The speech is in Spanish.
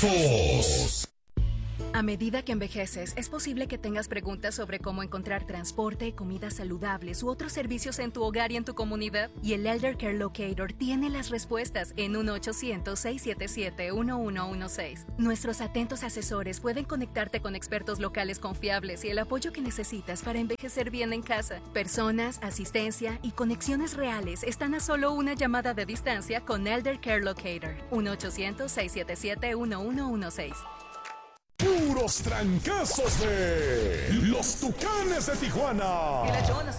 trancazos. A medida que envejeces, es posible que tengas preguntas sobre cómo encontrar transporte, comidas saludables u otros servicios en tu hogar y en tu comunidad. Y el Elder Care Locator tiene las respuestas en 1-800-677-1116. Nuestros atentos asesores pueden conectarte con expertos locales confiables y el apoyo que necesitas para envejecer bien en casa. Personas, asistencia y conexiones reales están a solo una llamada de distancia con Elder Care Locator. 1-800-677-1116. Puros trancazos de los Tucanes de Tijuana.